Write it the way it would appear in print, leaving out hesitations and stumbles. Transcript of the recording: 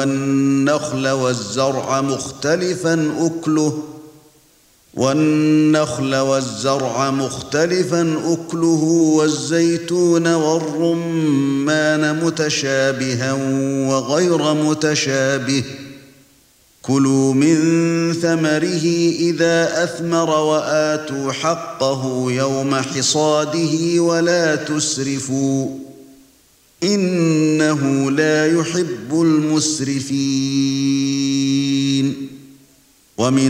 والنخل والزرع مختلفا أكله والزيتون والرمان متشابها وغير متشابه كلوا من ثمره إذا أثمر وآتوا حقه يوم حصاده ولا تسرفوا إنه لا يحب المسرفين. ومن